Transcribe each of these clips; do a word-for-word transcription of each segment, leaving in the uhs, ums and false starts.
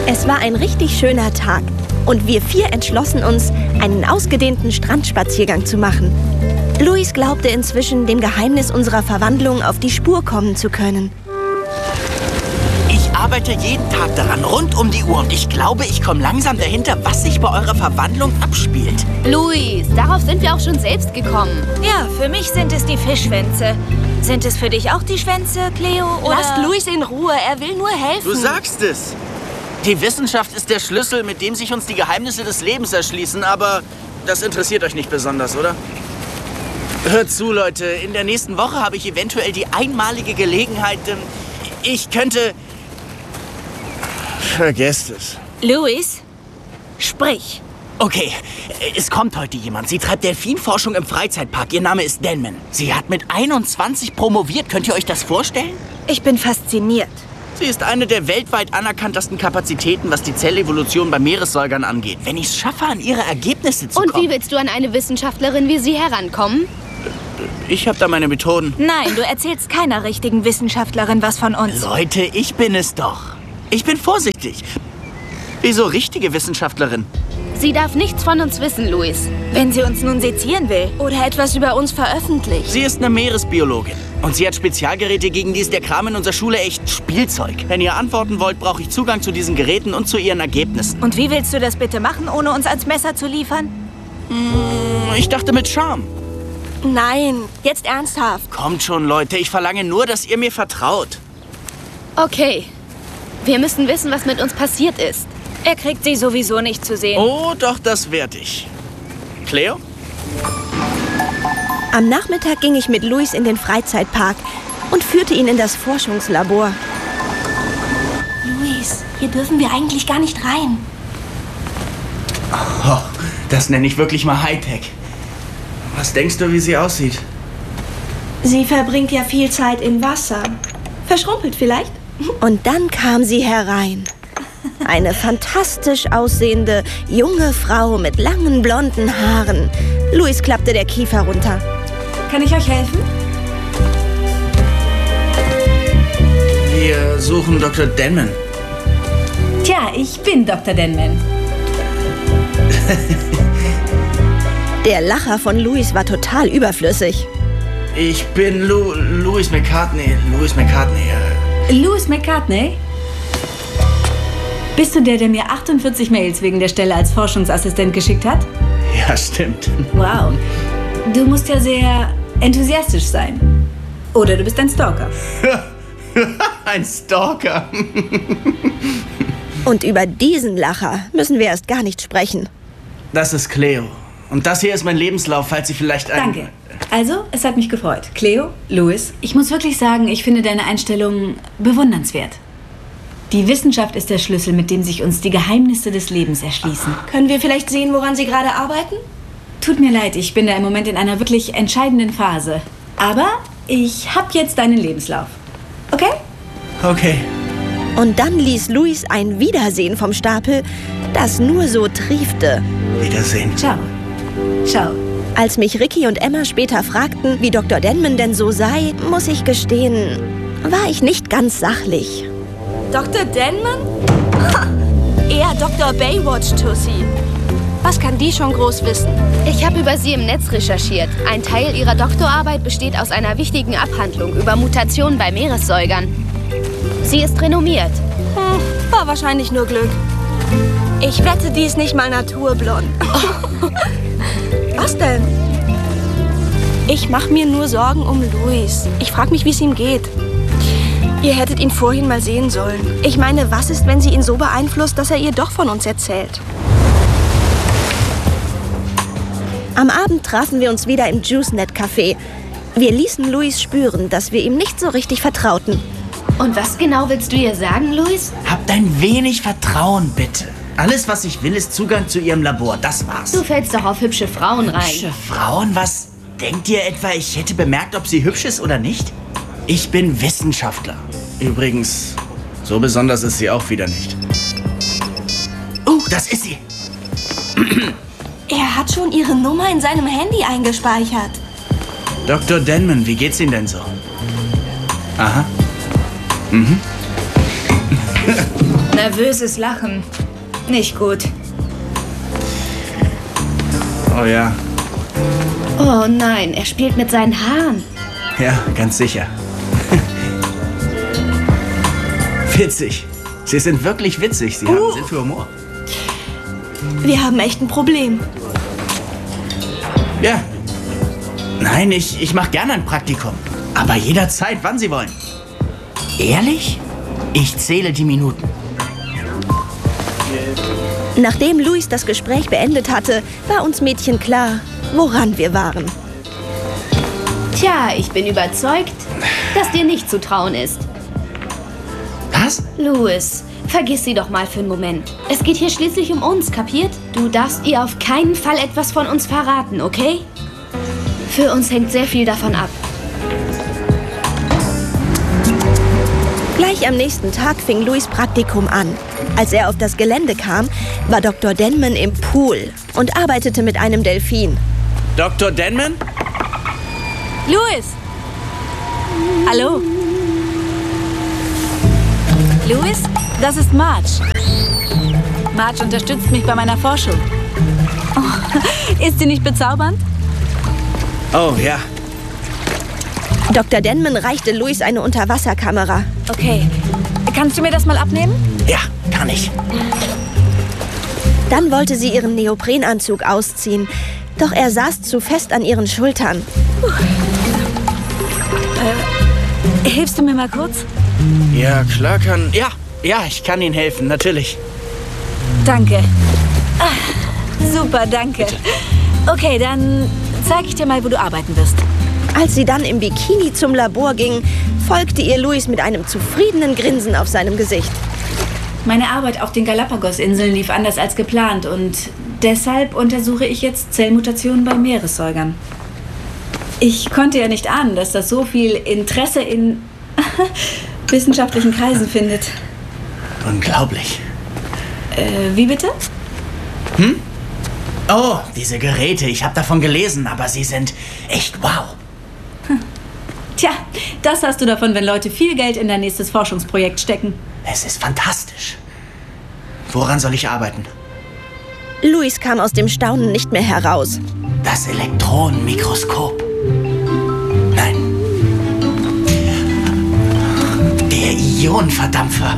Es war ein richtig schöner Tag und wir vier entschlossen uns, einen ausgedehnten Strandspaziergang zu machen. Louis glaubte inzwischen, dem Geheimnis unserer Verwandlung auf die Spur kommen zu können. Ich arbeite jeden Tag daran, rund um die Uhr. Und ich glaube, ich komme langsam dahinter, was sich bei eurer Verwandlung abspielt. Louis, darauf sind wir auch schon selbst gekommen. Ja, für mich sind es die Fischschwänze. Sind es für dich auch die Schwänze, Cleo? Oder? Lasst Louis in Ruhe, er will nur helfen. Du sagst es. Die Wissenschaft ist der Schlüssel, mit dem sich uns die Geheimnisse des Lebens erschließen. Aber das interessiert euch nicht besonders, oder? Hört zu, Leute. In der nächsten Woche habe ich eventuell die einmalige Gelegenheit. Ähm, ich könnte... Vergesst es. Louis, sprich. Okay, es kommt heute jemand. Sie treibt Delfinforschung im Freizeitpark. Ihr Name ist Denman. Sie hat mit einundzwanzig promoviert. Könnt ihr euch das vorstellen? Ich bin fasziniert. Sie ist eine der weltweit anerkanntesten Kapazitäten, was die Zellevolution bei Meeressäugern angeht. Wenn ich es schaffe, an ihre Ergebnisse zu Und kommen... wie willst du an eine Wissenschaftlerin wie sie herankommen? Ich habe da meine Methoden. Nein, du erzählst keiner richtigen Wissenschaftlerin was von uns. Leute, ich bin es doch. Ich bin vorsichtig. Wieso richtige Wissenschaftlerin? Sie darf nichts von uns wissen, Louis. Wenn sie uns nun sezieren will. Oder etwas über uns veröffentlicht. Sie ist eine Meeresbiologin. Und sie hat Spezialgeräte, gegen die ist der Kram in unserer Schule echt Spielzeug. Wenn ihr antworten wollt, brauche ich Zugang zu diesen Geräten und zu ihren Ergebnissen. Und wie willst du das bitte machen, ohne uns als Messer zu liefern? Hm, ich dachte mit Charme. Nein, jetzt ernsthaft. Kommt schon, Leute. Ich verlange nur, dass ihr mir vertraut. Okay. Wir müssen wissen, was mit uns passiert ist. Er kriegt sie sowieso nicht zu sehen. Oh, doch, das werd ich. Cleo? Am Nachmittag ging ich mit Louis in den Freizeitpark und führte ihn in das Forschungslabor. Louis, hier dürfen wir eigentlich gar nicht rein. Oh, das nenne ich wirklich mal Hightech. Was denkst du, wie sie aussieht? Sie verbringt ja viel Zeit im Wasser. Verschrumpelt vielleicht? Und dann kam sie herein. Eine fantastisch aussehende, junge Frau mit langen, blonden Haaren. Louis klappte der Kiefer runter. Kann ich euch helfen? Wir suchen Doktor Denman. Tja, ich bin Doktor Denman. Der Lacher von Louis war total überflüssig. Ich bin Lu Louis McCartney. Louis McCartney. Louis McCartney? Bist du der, der mir achtundvierzig Mails wegen der Stelle als Forschungsassistent geschickt hat? Ja, stimmt. Wow. Du musst ja sehr enthusiastisch sein. Oder du bist ein Stalker. Ein Stalker. Und über diesen Lacher müssen wir erst gar nicht sprechen. Das ist Cleo. Und das hier ist mein Lebenslauf, falls Sie vielleicht ein... Danke. Also, es hat mich gefreut. Cleo, Louis, ich muss wirklich sagen, ich finde deine Einstellung bewundernswert. Die Wissenschaft ist der Schlüssel, mit dem sich uns die Geheimnisse des Lebens erschließen. Können wir vielleicht sehen, woran Sie gerade arbeiten? Tut mir leid, ich bin da im Moment in einer wirklich entscheidenden Phase. Aber ich habe jetzt deinen Lebenslauf. Okay? Okay. Und dann ließ Louis ein Wiedersehen vom Stapel, das nur so triefte. Wiedersehen. Ciao. Ciao. Als mich Ricky und Emma später fragten, wie Doktor Denman denn so sei, muss ich gestehen, war ich nicht ganz sachlich. Doktor Denman? Ha, eher Doktor Baywatch-Tussi. Was kann die schon groß wissen? Ich habe über sie im Netz recherchiert. Ein Teil ihrer Doktorarbeit besteht aus einer wichtigen Abhandlung über Mutationen bei Meeressäugern. Sie ist renommiert. Hm, war wahrscheinlich nur Glück. Ich wette, die ist nicht mal naturblond. Was denn? Ich mache mir nur Sorgen um Louis. Ich frage mich, wie es ihm geht. Ihr hättet ihn vorhin mal sehen sollen. Ich meine, was ist, wenn sie ihn so beeinflusst, dass er ihr doch von uns erzählt? Am Abend trafen wir uns wieder im JuiceNet-Café. Wir ließen Louis spüren, dass wir ihm nicht so richtig vertrauten. Und was genau willst du ihr sagen, Louis? Habt ein wenig Vertrauen, bitte. Alles, was ich will, ist Zugang zu ihrem Labor. Das war's. Du fällst doch auf hübsche Frauen rein. Hübsche Frauen? Was? Denkt ihr etwa, ich hätte bemerkt, ob sie hübsch ist oder nicht? Ich bin Wissenschaftler. Übrigens, so besonders ist sie auch wieder nicht. Oh, das ist sie. Er hat schon ihre Nummer in seinem Handy eingespeichert. Doktor Denman, wie geht's Ihnen denn so? Aha. Mhm. Nervöses Lachen. Nicht gut. Oh ja. Oh nein, er spielt mit seinen Haaren. Ja, ganz sicher. Witzig. Sie sind wirklich witzig. Sie uh. haben Sinn für Humor. Wir haben echt ein Problem. Ja. Nein, ich, ich mache gerne ein Praktikum. Aber jederzeit, wann Sie wollen. Ehrlich? Ich zähle die Minuten. Nachdem Louis das Gespräch beendet hatte, war uns Mädchen klar, woran wir waren. Tja, ich bin überzeugt, dass dir nicht zu trauen ist. Was? Louis, vergiss sie doch mal für einen Moment. Es geht hier schließlich um uns, kapiert? Du darfst ihr auf keinen Fall etwas von uns verraten, okay? Für uns hängt sehr viel davon ab. Gleich am nächsten Tag fing Louis' Praktikum an. Als er auf das Gelände kam, war Doktor Denman im Pool und arbeitete mit einem Delfin. Doktor Denman? Louis! Hallo? Louis, das ist Marge. Marge unterstützt mich bei meiner Forschung. Oh, ist sie nicht bezaubernd? Oh, ja. Doktor Denman reichte Louis eine Unterwasserkamera. Okay. Kannst du mir das mal abnehmen? Ja, kann ich. Dann wollte sie ihren Neoprenanzug ausziehen. Doch er saß zu fest an ihren Schultern. Äh, hilfst du mir mal kurz? Ja, klar kann... Ja, ja, ich kann Ihnen helfen, natürlich. Danke. Ah, super, danke. Bitte. Okay, dann zeige ich dir mal, wo du arbeiten wirst. Als sie dann im Bikini zum Labor ging, folgte ihr Louis mit einem zufriedenen Grinsen auf seinem Gesicht. Meine Arbeit auf den Galapagos-Inseln lief anders als geplant und deshalb untersuche ich jetzt Zellmutationen bei Meeressäugern. Ich konnte ja nicht ahnen, dass das so viel Interesse in wissenschaftlichen Kreisen findet. Unglaublich. Äh, wie bitte? Hm? Oh, diese Geräte, ich habe davon gelesen, aber sie sind echt wow. Hm. Tja, das hast du davon, wenn Leute viel Geld in dein nächstes Forschungsprojekt stecken. Es ist fantastisch. Woran soll ich arbeiten? Louis kam aus dem Staunen nicht mehr heraus. Das Elektronenmikroskop. Nein. Der Ionenverdampfer.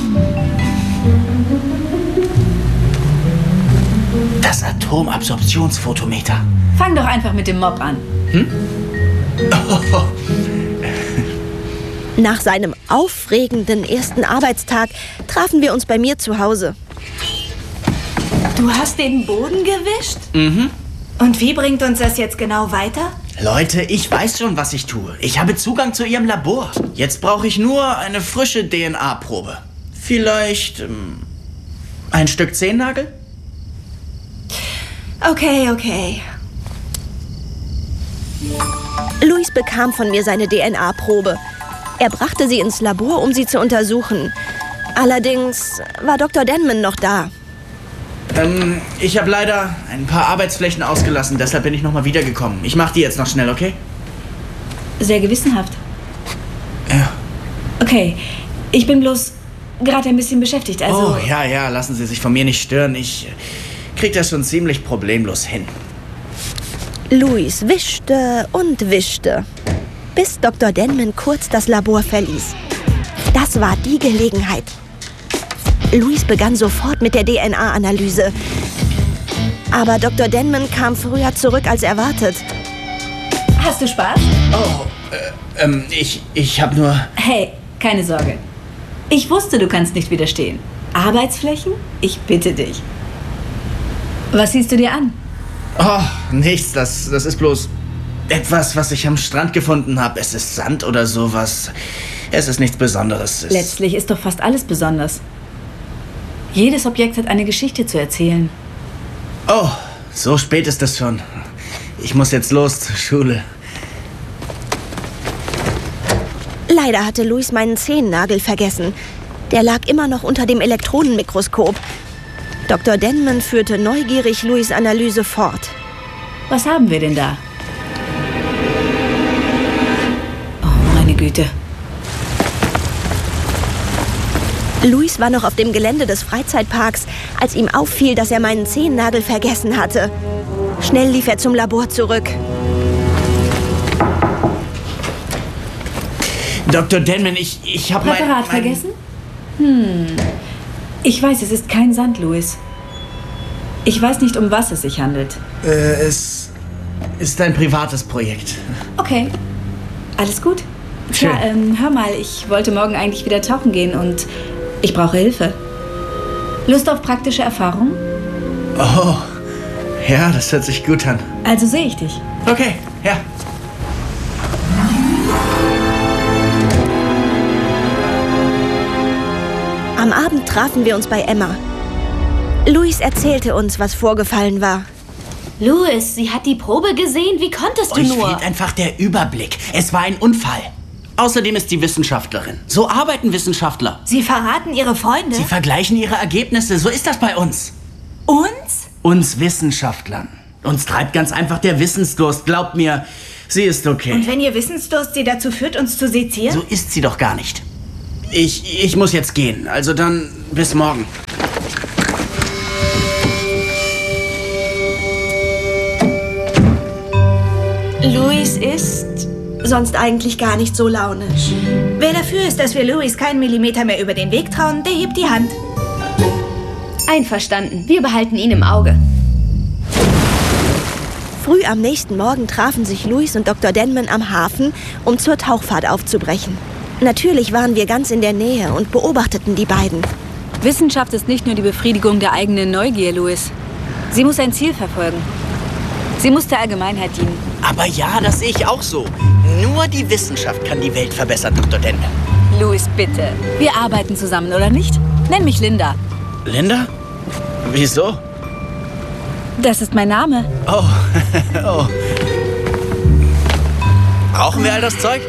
Das Atomabsorptionsfotometer. Fang doch einfach mit dem Mob an. Hm? Oh. Nach seinem aufregenden ersten Arbeitstag trafen wir uns bei mir zu Hause. Du hast den Boden gewischt? Mhm. Und wie bringt uns das jetzt genau weiter? Leute, ich weiß schon, was ich tue. Ich habe Zugang zu Ihrem Labor. Jetzt brauche ich nur eine frische D N A-Probe. Vielleicht ähm, ein Stück Zehennagel? Okay, okay. Louis bekam von mir seine D N A-Probe. Er brachte sie ins Labor, um sie zu untersuchen. Allerdings war Doktor Denman noch da. Ähm, ich habe leider ein paar Arbeitsflächen ausgelassen, deshalb bin ich nochmal wiedergekommen. Ich mache die jetzt noch schnell, okay? Sehr gewissenhaft. Ja. Okay, ich bin bloß gerade ein bisschen beschäftigt, also... Oh, ja, ja, lassen Sie sich von mir nicht stören. Ich krieg das schon ziemlich problemlos hin. Louis wischte und wischte, bis Doktor Denman kurz das Labor verließ. Das war die Gelegenheit. Louis begann sofort mit der D N A-Analyse. Aber Doktor Denman kam früher zurück als erwartet. Hast du Spaß? Oh, äh, ähm, ich, ich hab nur... Hey, keine Sorge. Ich wusste, du kannst nicht widerstehen. Arbeitsflächen? Ich bitte dich. Was siehst du dir an? Oh, nichts. Das, das ist bloß etwas, was ich am Strand gefunden habe. Es ist Sand oder sowas. Es ist nichts Besonderes. Es Letztlich ist doch fast alles besonders. Jedes Objekt hat eine Geschichte zu erzählen. Oh, so spät ist es schon. Ich muss jetzt los zur Schule. Leider hatte Louis meinen Zehennagel vergessen. Der lag immer noch unter dem Elektronenmikroskop. Doktor Denman führte neugierig Louis' Analyse fort. Was haben wir denn da? Oh, meine Güte. Louis war noch auf dem Gelände des Freizeitparks, als ihm auffiel, dass er meinen Zehennagel vergessen hatte. Schnell lief er zum Labor zurück. Doktor Denman, ich, ich habe mein... Präparat mein... vergessen? Hm. Ich weiß, es ist kein Sand, Louis. Ich weiß nicht, um was es sich handelt. Äh, es ist ein privates Projekt. Okay. Alles gut? Schön. Tja, ähm, hör mal, ich wollte morgen eigentlich wieder tauchen gehen und ich brauche Hilfe. Lust auf praktische Erfahrung? Oh, ja, das hört sich gut an. Also sehe ich dich. Okay, ja. Am Abend trafen wir uns bei Emma. Louis erzählte uns, was vorgefallen war. Louis, sie hat die Probe gesehen. Wie konntest du Euch nur? fehlt einfach der Überblick. Es war ein Unfall. Außerdem ist sie Wissenschaftlerin. So arbeiten Wissenschaftler. Sie verraten ihre Freunde? Sie vergleichen ihre Ergebnisse. So ist das bei uns. Uns? Uns Wissenschaftlern. Uns treibt ganz einfach der Wissensdurst. Glaubt mir, sie ist okay. Und wenn ihr Wissensdurst sie dazu führt, uns zu sezieren? So ist sie doch gar nicht. Ich, ich muss jetzt gehen. Also dann bis morgen. Louis ist sonst eigentlich gar nicht so launisch. Wer dafür ist, dass wir Louis keinen Millimeter mehr über den Weg trauen, der hebt die Hand. Einverstanden. Wir behalten ihn im Auge. Früh am nächsten Morgen trafen sich Louis und Doktor Denman am Hafen, um zur Tauchfahrt aufzubrechen. Natürlich waren wir ganz in der Nähe und beobachteten die beiden. Wissenschaft ist nicht nur die Befriedigung der eigenen Neugier, Louis. Sie muss ein Ziel verfolgen. Sie muss der Allgemeinheit dienen. Aber ja, das sehe ich auch so. Nur die Wissenschaft kann die Welt verbessern, Doktor Denman. Louis, bitte. Wir arbeiten zusammen, oder nicht? Nenn mich Linda. Linda? Wieso? Das ist mein Name. Oh, oh. Brauchen wir all das Zeug?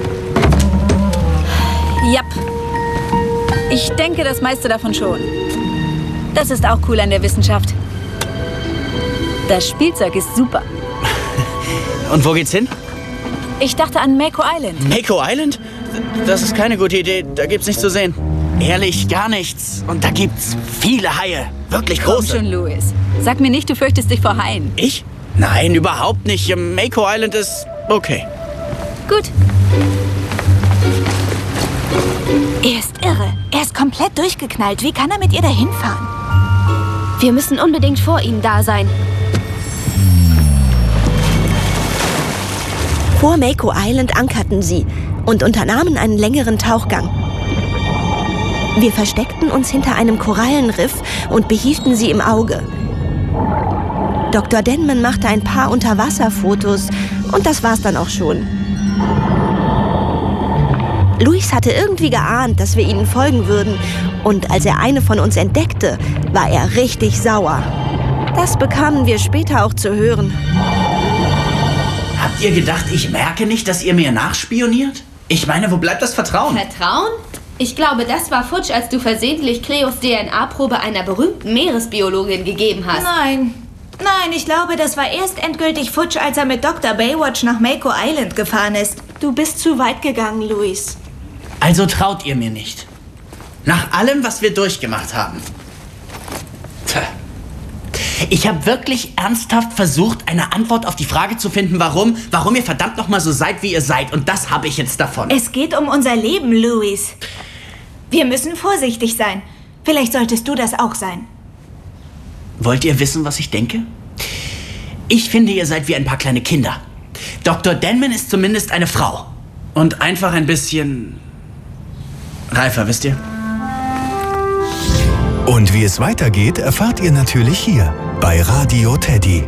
Jap. Ich denke, das meiste davon schon. Das ist auch cool an der Wissenschaft. Das Spielzeug ist super. Und wo geht's hin? Ich dachte an Mako Island. Mako Island? Das ist keine gute Idee. Da gibt's nichts zu sehen. Ehrlich, gar nichts. Und da gibt's viele Haie. Wirklich Komm große. schon, Louis. Sag mir nicht, du fürchtest dich vor Haien. Ich? Nein, überhaupt nicht. Mako Island ist okay. Gut. Er ist irre. Er ist komplett durchgeknallt. Wie kann er mit ihr dahin fahren? Wir müssen unbedingt vor ihnen da sein. Vor Mako Island ankerten sie und unternahmen einen längeren Tauchgang. Wir versteckten uns hinter einem Korallenriff und behielten sie im Auge. Doktor Denman machte ein paar Unterwasserfotos und das war's dann auch schon. Louis hatte irgendwie geahnt, dass wir ihnen folgen würden, und als er eine von uns entdeckte, war er richtig sauer. Das bekamen wir später auch zu hören. Habt ihr gedacht, ich merke nicht, dass ihr mir nachspioniert? Ich meine, wo bleibt das Vertrauen? Vertrauen? Ich glaube, das war futsch, als du versehentlich Cleos D N A-Probe einer berühmten Meeresbiologin gegeben hast. Nein. Nein, ich glaube, das war erst endgültig futsch, als er mit Doktor Baywatch nach Mako Island gefahren ist. Du bist zu weit gegangen, Louis. Also traut ihr mir nicht. Nach allem, was wir durchgemacht haben. Tja. Ich habe wirklich ernsthaft versucht, eine Antwort auf die Frage zu finden, warum, warum ihr verdammt noch mal so seid, wie ihr seid. Und das habe ich jetzt davon. Es geht um unser Leben, Louis. Wir müssen vorsichtig sein. Vielleicht solltest du das auch sein. Wollt ihr wissen, was ich denke? Ich finde, ihr seid wie ein paar kleine Kinder. Doktor Denman ist zumindest eine Frau. Und einfach ein bisschen reifer, wisst ihr? Und wie es weitergeht, erfahrt ihr natürlich hier bei Radio Teddy.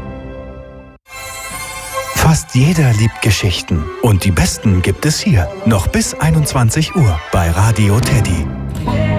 Fast jeder liebt Geschichten. Und die besten gibt es hier. Noch bis einundzwanzig Uhr bei Radio Teddy.